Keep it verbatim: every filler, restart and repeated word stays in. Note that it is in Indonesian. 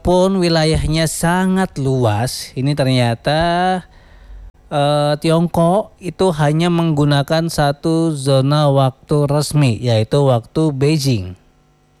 Walaupun wilayahnya sangat luas, ini ternyata eh, Tiongkok itu hanya menggunakan satu zona waktu resmi, yaitu waktu Beijing.